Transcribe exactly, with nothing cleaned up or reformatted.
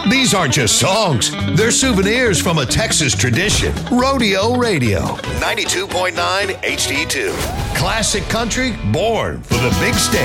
These aren't just songs. They're souvenirs from a Texas tradition. Rodeo Radio, ninety-two point nine H D two. Classic country born for the big stage.